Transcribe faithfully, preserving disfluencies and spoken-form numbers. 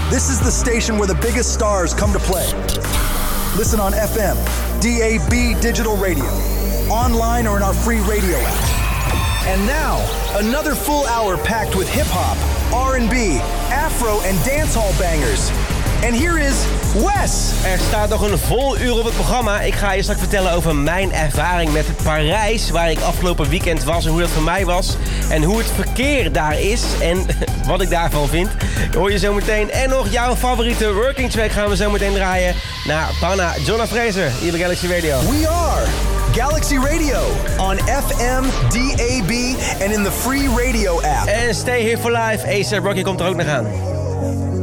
This is the station where the biggest stars come to play. Listen on F M, D A B digital radio, online or in our free radio app. And now, another full hour packed with hip-hop, R and B, afro en dancehall bangers. And here is Wes. Er staat nog een vol uur op het programma. Ik ga je straks vertellen over mijn ervaring met Parijs, waar ik afgelopen weekend was en hoe dat voor mij was. En hoe het verkeer daar is en wat ik daarvan vind. Hoor je zo meteen. En nog jouw favoriete working track gaan we zo meteen draaien naar Panna, Jonna Fraser, hier bij Galaxy Radio. We are Galaxy Radio on F M, D A B en in the free radio app. En Stay Here for Life, A$AP Rocky komt er ook nog aan.